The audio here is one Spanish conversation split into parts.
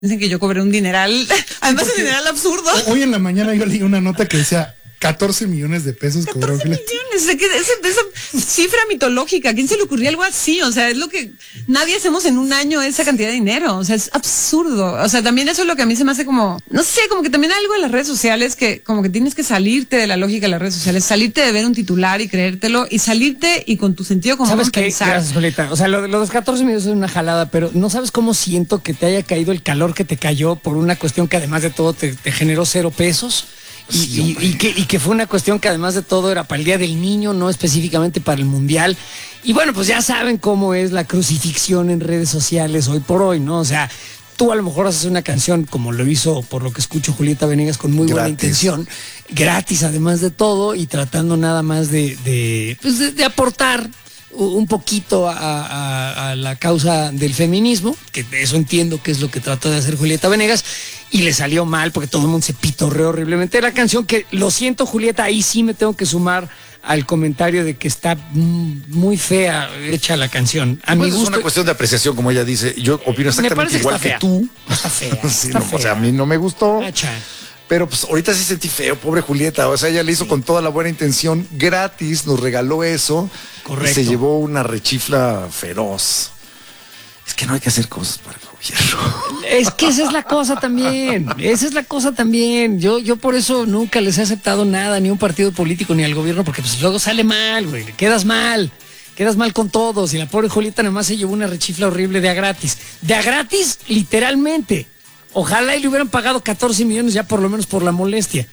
Dicen que yo cobré un dineral, además un dineral absurdo. Hoy en la mañana yo leí una nota que decía 14 millones de pesos cobró. 14 millones, esa cifra mitológica, ¿a quién se le ocurría algo así? O sea, es lo que nadie hacemos en un año, esa cantidad de dinero, o sea, es absurdo. O sea, también eso es lo que a mí se me hace como, no sé, como que también hay algo en las redes sociales que como que tienes que salirte de la lógica de las redes sociales, salirte de ver un titular y creértelo, y salirte y con tu sentido común ¿Sabes qué? pensar. Gracias, Julieta. O sea, lo de los 14 millones es una jalada, pero no sabes cómo siento que te haya caído el calor que te cayó por una cuestión que además de todo te generó 0 pesos. Sí, y que fue una cuestión que además de todo era para el Día del Niño, no específicamente para el Mundial. Y bueno, pues ya saben cómo es la crucifixión en redes sociales hoy por hoy, ¿no? O sea, tú a lo mejor haces una canción como lo hizo, por lo que escucho, Julieta Venegas, con muy buena intención, gratis además de todo, y tratando nada más de aportar un poquito a la causa del feminismo, que eso entiendo que es lo que trató de hacer Julieta Venegas, y le salió mal porque todo el mundo se pitorreó horriblemente de la canción, que lo siento, Julieta, ahí sí me tengo que sumar al comentario de que está muy fea hecha la canción. A mi gusto, es una cuestión de apreciación, como ella dice. Yo opino exactamente igual que tú. Está fea. Sí, está no, fea. o sea, a mí no me gustó. Hacha. Pero pues ahorita sí sentí feo, pobre Julieta. O sea, ella le hizo con toda la buena intención, gratis, nos regaló eso. Correcto. Y se llevó una rechifla feroz. Es que no hay que hacer cosas para el gobierno. Es que esa es la cosa también. Esa es la cosa también. Yo por eso nunca les he aceptado nada, ni a un partido político, ni al gobierno, porque pues luego sale mal, güey. Quedas mal. Quedas mal con todos. Y la pobre Julieta nada más se llevó una rechifla horrible de a gratis. De a gratis, literalmente. Ojalá y le hubieran pagado 14 millones ya por lo menos por la molestia.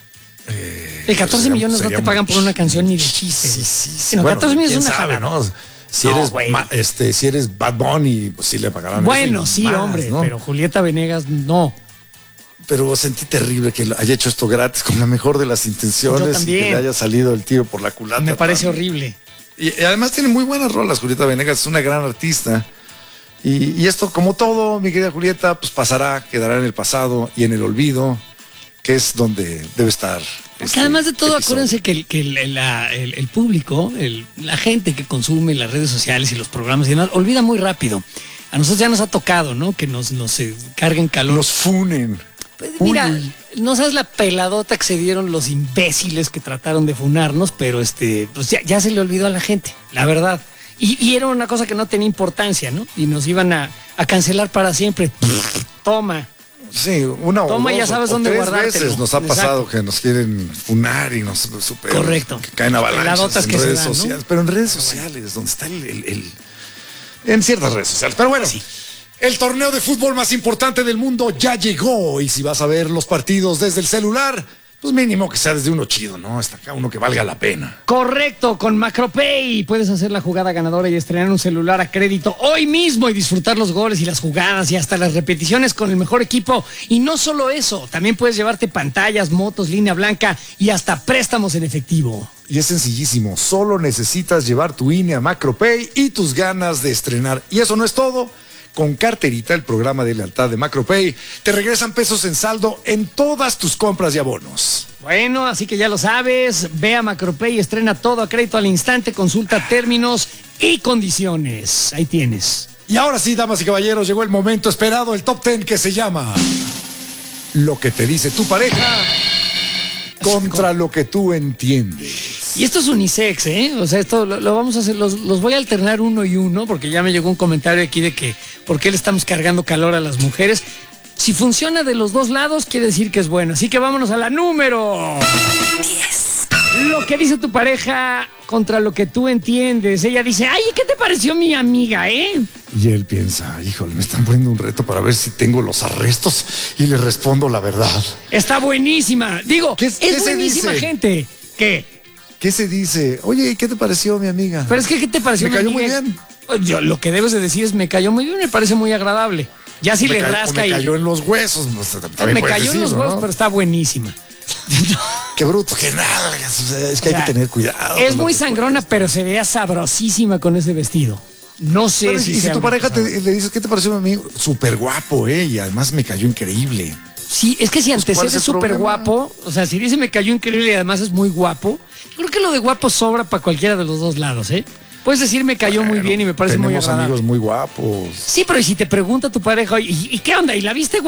El 14 millones no te pagan por una canción ni de chiste. Sí. No, Bueno, 14 millones es quién una sabe, jalada. ¿no? Si No, eres güey. si eres Bad Bunny, pues sí le pagarán. Bueno, eso y sí, más, hombre, ¿no? pero Julieta Venegas no. Pero sentí terrible que haya hecho esto gratis con la mejor de las Yo intenciones y también. que le haya salido el tiro por la culata. Me parece horrible. Y además tiene muy buenas rolas, Julieta Venegas, es una gran artista. Y esto, como todo, mi querida Julieta, pues pasará, quedará en el pasado y en el olvido, que es donde debe estar. Porque además de todo, episodio. acuérdense que el público, la gente que consume las redes sociales y los programas y demás, olvida muy rápido. A nosotros ya nos ha tocado, ¿no? Que nos carguen calor. Los funen. Pues, mira, Uy. no sabes la peladota que se dieron los imbéciles que trataron de funarnos, pero pues ya se le olvidó a la gente, la verdad. Y era una cosa que no tenía importancia, ¿no? Y nos iban a cancelar para siempre. Toma. Sí, una Toma, o dos ya sabes o dónde tres guardártelo. veces nos ha pasado Exacto. que nos quieren funar y nos superan. Correcto. Que caen avalanchas Peladotas en que se redes dan, ¿no? sociales. Pero en redes sociales, donde está en ciertas redes sociales. Pero bueno, Sí. el torneo de fútbol más importante del mundo ya llegó. Y si vas a ver los partidos desde el celular, pues mínimo que sea desde uno chido, ¿no? Hasta acá uno que valga la pena. Correcto, con Macropay puedes hacer la jugada ganadora y estrenar un celular a crédito hoy mismo y disfrutar los goles y las jugadas y hasta las repeticiones con el mejor equipo. Y no solo eso, también puedes llevarte pantallas, motos, línea blanca y hasta préstamos en efectivo. Y es sencillísimo, solo necesitas llevar tu INE a Macropay y tus ganas de estrenar. Y eso no es todo. Con Carterita, el programa de lealtad de Macropay, te regresan pesos en saldo en todas tus compras y abonos. Bueno, así que ya lo sabes, ve a Macropay y estrena todo a crédito al instante, consulta términos y condiciones. Ahí tienes. Y ahora sí, damas y caballeros, llegó el momento esperado, el top 10 que se llama Lo que te dice tu pareja contra lo que tú entiendes. Y esto es unisex, ¿eh? O sea, esto lo vamos a hacer, los voy a alternar uno y uno, porque ya me llegó un comentario aquí de que por qué le estamos cargando calor a las mujeres. Si funciona de los dos lados, quiere decir que es bueno. Así que vámonos a la número 10. Lo que dice tu pareja contra lo que tú entiendes. Ella dice, ay, ¿qué te pareció mi amiga, Y él piensa, híjole, me están poniendo un reto para ver si tengo los arrestos y le respondo la verdad. Está buenísima. Digo, ¿Qué se buenísima dice? gente. ¿Qué? ¿Qué se dice? Oye, ¿qué te pareció mi amiga? Pero es que, ¿qué te pareció? Me cayó mi amiga? muy bien. Yo, lo que debes de decir es, me cayó muy bien, me parece muy agradable. Ya si le rasca me y... cayó en los huesos. También Me puedes cayó en los decirlo, huevos, ¿no? pero está buenísima. Qué bruto, que nada. Es que O sea, hay que tener cuidado. Es con lo muy que sangrona, pero se vea sabrosísima con ese vestido. No sé Pero, si y si sea tu una pareja cosa- le dices, ¿qué te pareció mi amigo? Súper guapo, y además me cayó increíble. Sí, es que si ¿cuál es antecede el súper problema? guapo, o sea, si dice me cayó increíble y además es muy guapo, yo creo que lo de guapo sobra para cualquiera de los dos lados, ¿eh? Puedes decir me cayó muy bien y me parece muy Tenemos agradable. amigos muy guapos. Sí, pero ¿y si te pregunta tu pareja, ¿y qué onda? ¿Y la viste